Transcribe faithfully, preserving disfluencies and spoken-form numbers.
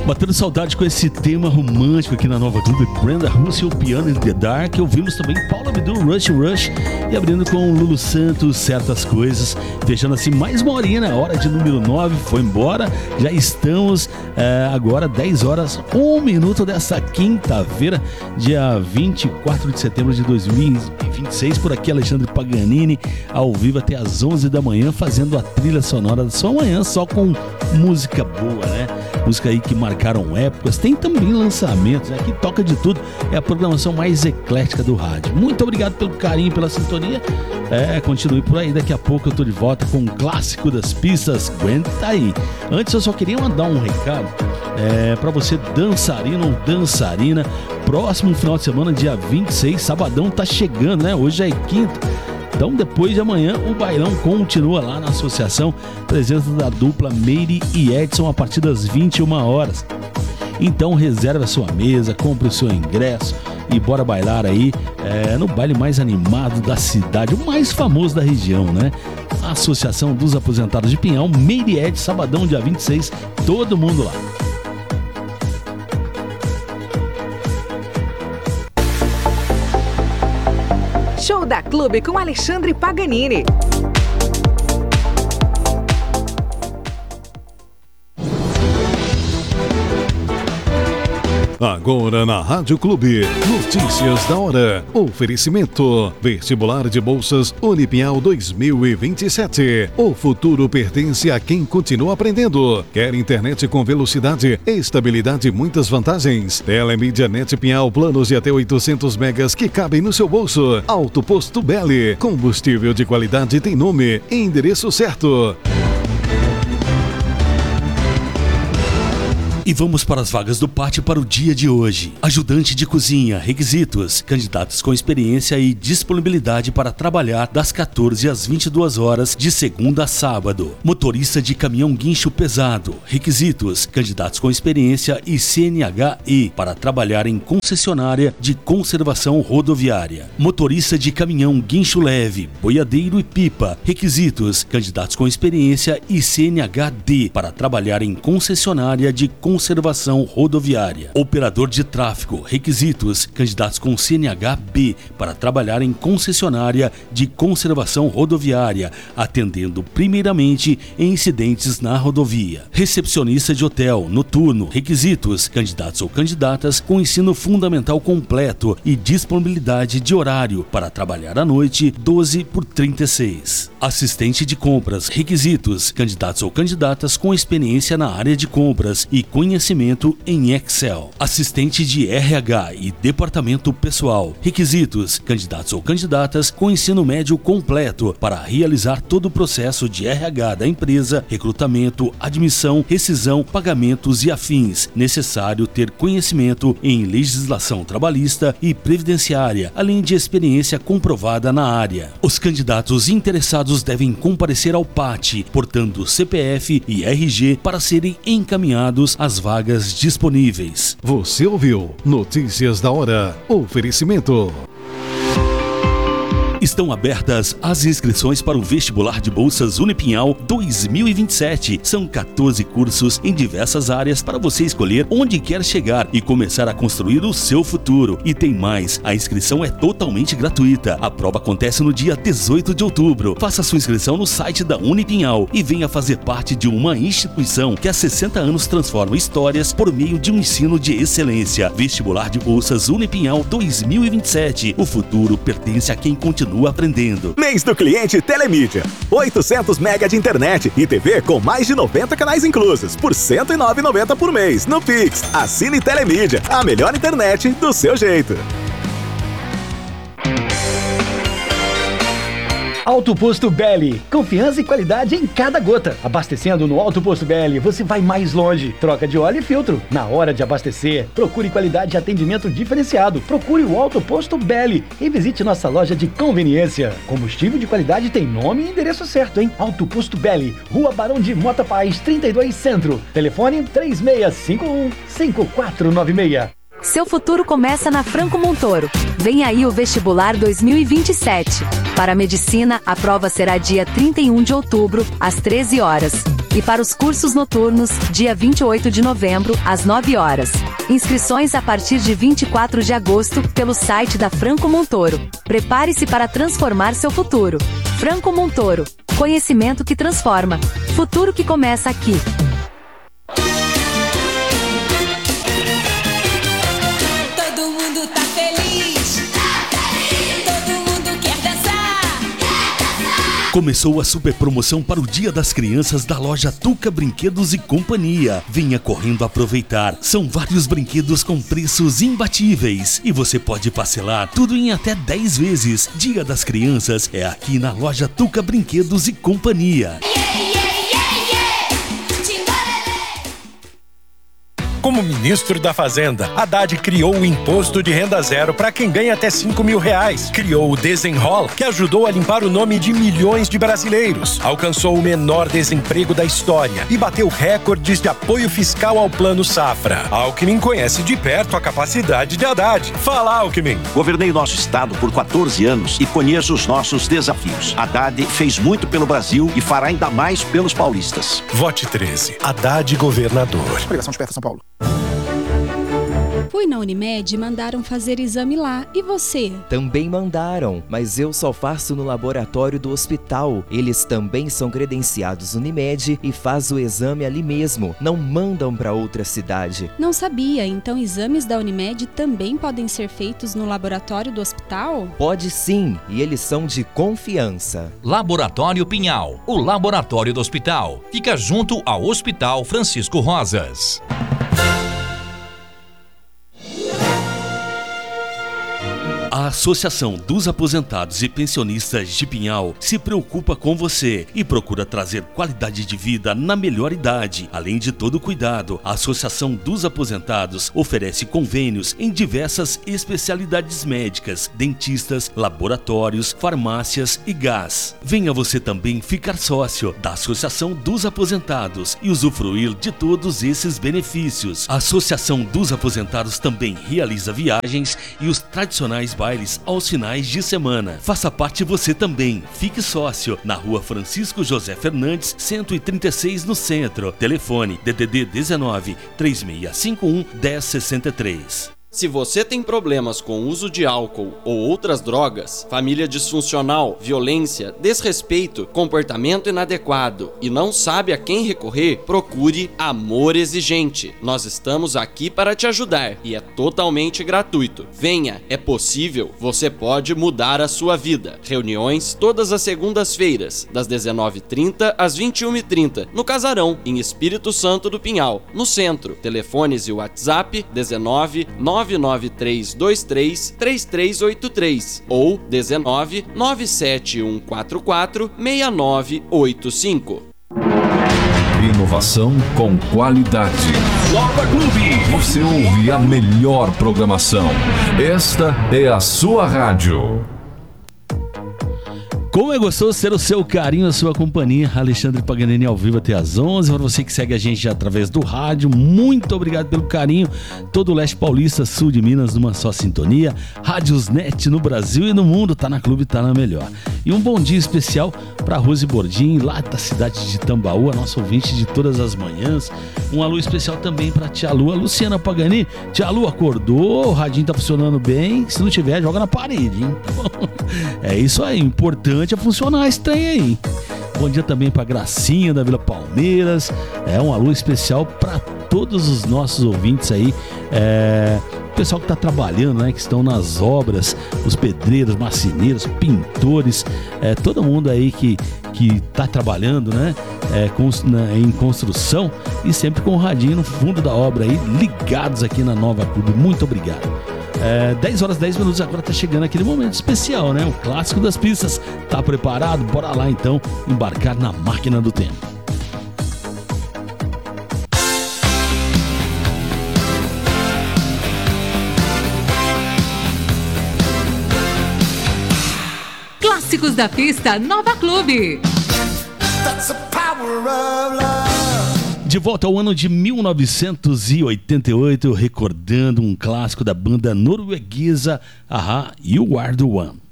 Batendo saudade com esse tema romântico aqui na Nova Clube, Brenda Russell, Piano in the Dark. Ouvimos também Paula Abdul, Rush Rush, e abrindo com Lulu Santos, Certas Coisas. Fechando assim mais uma horinha, né? Hora de número nove, foi embora. Já estamos é, agora dez horas, um minuto dessa quinta-feira, dia vinte e quatro de setembro de dois mil e vinte e seis. Por aqui, Alexandre Paganini, ao vivo até às onze da manhã, fazendo a trilha sonora da sua manhã, só com música boa, né? Música aí que marcaram épocas. Tem também lançamentos, né? Que toca de tudo. É a programação mais eclética do rádio. Muito obrigado pelo carinho, pela sintonia. É, continue por aí. Daqui a pouco eu tô de volta com um clássico das pistas. Aguenta aí. Antes eu só queria mandar um recado é, pra você, dançarino ou dançarina. Próximo final de semana, dia vinte e seis, sabadão tá chegando, né? Hoje é quinta. Então, depois de amanhã, o bailão continua lá na associação. Presença da dupla Meire e Edson a partir das vinte e uma horas. Então, reserve a sua mesa, compre o seu ingresso e bora bailar aí é, no baile mais animado da cidade, o mais famoso da região, né? A Associação dos Aposentados de Pinhal, Meire e Edson, sabadão, dia vinte e seis, todo mundo lá. Show da Clube com Alexandre Paganini. Agora na Rádio Clube, notícias da hora. Oferecimento: Vestibular de Bolsas Unipinhal dois mil e vinte e sete. O futuro pertence a quem continua aprendendo. Quer internet com velocidade, estabilidade e muitas vantagens? Telemídia Net Pinhal, planos de até oitocentos megas que cabem no seu bolso. Alto Posto Belli, combustível de qualidade tem nome e endereço certo. E vamos para as vagas do pátio para o dia de hoje. Ajudante de cozinha, requisitos: candidatos com experiência e disponibilidade para trabalhar das quatorze às vinte e duas horas de segunda a sábado. Motorista de caminhão guincho pesado, requisitos: candidatos com experiência e C N H E para trabalhar em concessionária de conservação rodoviária. Motorista de caminhão guincho leve, boiadeiro e pipa, requisitos: candidatos com experiência e C N H D para trabalhar em concessionária de conservação Conservação rodoviária. Operador de tráfego, requisitos: candidatos com C N H B para trabalhar em concessionária de conservação rodoviária, atendendo primeiramente em incidentes na rodovia. Recepcionista de hotel noturno, requisitos: candidatos ou candidatas com ensino fundamental completo e disponibilidade de horário para trabalhar à noite, doze por trinta e seis. Assistente de compras, requisitos: candidatos ou candidatas com experiência na área de compras e conhecimento em Excel. Assistente de R H e departamento pessoal, requisitos: candidatos ou candidatas com ensino médio completo para realizar todo o processo de R H da empresa, recrutamento, admissão, rescisão, pagamentos e afins. Necessário ter conhecimento em legislação trabalhista e previdenciária, além de experiência comprovada na área. Os candidatos interessados devem comparecer ao P A T, portando C P F e R G para serem encaminhados às vagas disponíveis. Você ouviu Notícias da Hora. Oferecimento: Estão abertas as inscrições para o Vestibular de Bolsas Unipinhal dois mil e vinte e sete. São quatorze cursos em diversas áreas para você escolher onde quer chegar e começar a construir o seu futuro. E tem mais, a inscrição é totalmente gratuita. A prova acontece no dia dezoito de outubro. Faça sua inscrição no site da Unipinhal e venha fazer parte de uma instituição que há sessenta anos transforma histórias por meio de um ensino de excelência. Vestibular de Bolsas Unipinhal dois mil e vinte e sete. O futuro pertence a quem continua aprendendo. Mês do cliente Telemídia. oitocentos mega de internet e T V com mais de noventa canais inclusos por cento e nove reais e noventa centavos por mês no Pix. Assine Telemídia, a melhor internet do seu jeito. Alto Posto Belli, confiança e qualidade em cada gota. Abastecendo no Alto Posto Belli, você vai mais longe. Troca de óleo e filtro. Na hora de abastecer, procure qualidade e atendimento diferenciado. Procure o Alto Posto Belli e visite nossa loja de conveniência. Combustível de qualidade tem nome e endereço certo, hein? Alto Posto Belli, Rua Barão de Mota Paz, trinta e dois Centro. Telefone três seis cinco um, cinco quatro nove seis. Seu futuro começa na Franco Montoro. Vem aí o Vestibular dois mil e vinte e sete. Para a medicina, a prova será dia trinta e um de outubro, às treze horas. E para os cursos noturnos, dia vinte e oito de novembro, às nove horas. Inscrições a partir de vinte e quatro de agosto, pelo site da Franco Montoro. Prepare-se para transformar seu futuro. Franco Montoro. Conhecimento que transforma. Futuro que começa aqui. Todo mundo tá feliz. Todo mundo quer dançar. Começou a super promoção para o Dia das Crianças da loja Tuca Brinquedos e Companhia. Venha correndo aproveitar. São vários brinquedos com preços imbatíveis e você pode parcelar tudo em até dez vezes. Dia das Crianças é aqui na loja Tuca Brinquedos e Companhia. Como ministro da Fazenda, Haddad criou o Imposto de Renda Zero para quem ganha até cinco mil reais. Criou o Desenrola, que ajudou a limpar o nome de milhões de brasileiros. Alcançou o menor desemprego da história e bateu recordes de apoio fiscal ao Plano Safra. Alckmin conhece de perto a capacidade de Haddad. Fala, Alckmin! Governei nosso estado por quatorze anos e conheço os nossos desafios. Haddad fez muito pelo Brasil e fará ainda mais pelos paulistas. Vote treze. Haddad governador. Obrigação de P F São Paulo. Fui na Unimed e mandaram fazer exame lá. E você? Também mandaram, mas eu só faço no laboratório do hospital. Eles também são credenciados Unimed e faz o exame ali mesmo. Não mandam para outra cidade. Não sabia, então exames da Unimed também podem ser feitos no laboratório do hospital? Pode sim, e eles são de confiança. Laboratório Pinhal, o laboratório do hospital. Fica junto ao Hospital Francisco Rosas. A Associação dos Aposentados e Pensionistas de Pinhal se preocupa com você e procura trazer qualidade de vida na melhor idade. Além de todo o cuidado, a Associação dos Aposentados oferece convênios em diversas especialidades médicas, dentistas, laboratórios, farmácias e gás. Venha você também ficar sócio da Associação dos Aposentados e usufruir de todos esses benefícios. A Associação dos Aposentados também realiza viagens e os tradicionais bailes aos finais de semana. Faça parte você também. Fique sócio na Rua Francisco José Fernandes, cento e trinta e seis, no centro. Telefone D D D dezenove, três seis cinco um, um zero seis três. Se você tem problemas com o uso de álcool ou outras drogas, família disfuncional, violência, desrespeito, comportamento inadequado e não sabe a quem recorrer, procure Amor Exigente. Nós estamos aqui para te ajudar e é totalmente gratuito. Venha, é possível, você pode mudar a sua vida. Reuniões todas as segundas-feiras, das dezenove e trinta às vinte e uma e trinta, no Casarão, em Espírito Santo do Pinhal, no centro. Telefones e WhatsApp dezenove, nove nove três dois três, três três oito três ou dezenove, nove sete um quatro quatro, seis nove oito cinco. Inovação com qualidade. Nova Clube. Você ouve a melhor programação. Esta é a sua rádio. Como é gostoso ter o seu carinho, a sua companhia. Alexandre Paganini ao vivo até às onze. Para você que segue a gente através do rádio, muito obrigado pelo carinho. Todo o leste paulista, sul de Minas, numa só sintonia. Rádios Net no Brasil e no mundo. Tá na Clube, tá na melhor. E um bom dia especial para Rose Bordim, lá da cidade de Tambaú, a nossa ouvinte de todas as manhãs. Um alô especial também para tia Lu, a Luciana Paganini. Tia Lu, acordou? O radinho tá funcionando bem? Se não tiver, joga na parede, hein? Tá bom? É isso aí, importante a funcionar esse trem aí. Bom dia também para Gracinha da Vila Palmeiras. É um alô especial para todos os nossos ouvintes aí, é, o pessoal que está trabalhando, né, que estão nas obras, os pedreiros, marceneiros, pintores, é, todo mundo aí que que está trabalhando, né, é, com, na, em construção e sempre com o radinho no fundo da obra aí, ligados aqui na Nova Clube. Muito obrigado. É, dez horas e dez minutos, agora tá chegando aquele momento especial, né? O clássico das pistas. Tá preparado? Bora lá então embarcar na máquina do tempo. Clássicos da pista Nova Clube. De volta ao ano de mil novecentos e oitenta e oito, recordando um clássico da banda norueguesa, Ahá, You Are The One.